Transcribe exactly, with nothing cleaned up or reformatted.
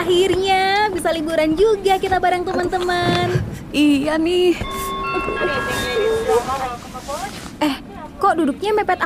Akhirnya bisa liburan juga kita bareng teman-teman. Iya nih. Eh, kok duduknya mepet